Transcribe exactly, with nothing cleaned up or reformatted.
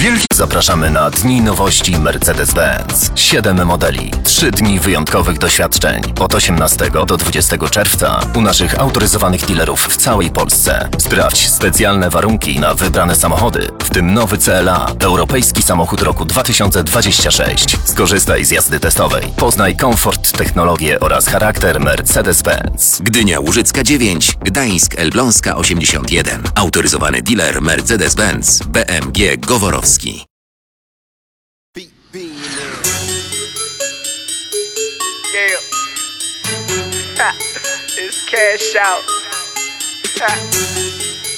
Wielki... Zapraszamy na Dni Nowości Mercedes-Benz. Siedem modeli. Trzy dni wyjątkowych doświadczeń. Od osiemnastego do dwudziestego czerwca u naszych autoryzowanych dealerów w całej Polsce. Sprawdź specjalne warunki na wybrane samochody, w tym nowy C L A, europejski samochód roku dwa tysiące dwudziesty szósty. Skorzystaj z jazdy testowej. Poznaj komfort, technologię oraz charakter Mercedes-Benz. Gdynia Łużycka dziewięć, Gdańsk Elbląska osiemdziesiąt jeden. Autoryzowany dealer Mercedes-Benz B M G Goworowski. Yeah. Ha. It's cash out. Ha.